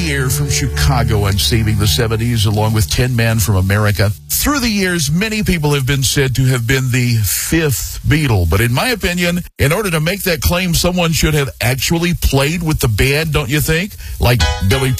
here from Chicago on Saving the 70s, along with 10 Men from America. Through the years, many people have been said to have been the fifth Beatle. But in my opinion, in order to make that claim, someone should have actually played with the band, don't you think? Like Billy